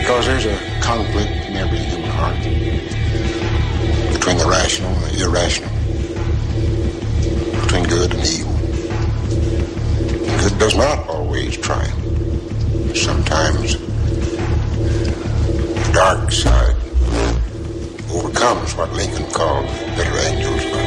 Because there's a conflict in every human heart between the rational and the irrational, between good and evil. And good does not always triumph. Sometimes the dark side overcomes what Lincoln called bitter anger.